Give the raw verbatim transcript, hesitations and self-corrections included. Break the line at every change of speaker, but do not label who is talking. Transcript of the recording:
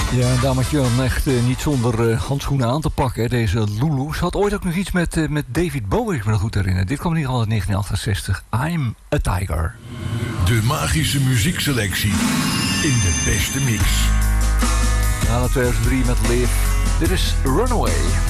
Ja, daar moet je dan echt uh, niet zonder uh, handschoenen aan te pakken, hè, deze Lulu. Ze had ooit ook nog iets met, uh, met David Bowie, ik me nog goed herinner. Dit kwam in ieder geval uit negentien achtenzestig. I'm a Tiger.
De magische muziekselectie in de beste mix.
Na tweeduizend drie met Live. Dit is Runaway.